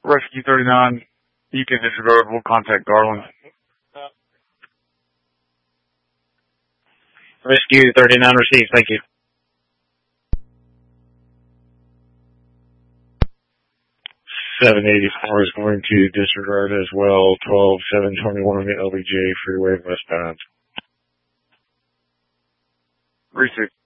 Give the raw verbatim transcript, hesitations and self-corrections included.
Rescue thirty-nine, you can disregard. We'll contact Garland. Rescue thirty-nine received. Thank you. seven eighty-four is going to disregard as well. twelve seven twenty-one on the L B J freeway westbound. Receive.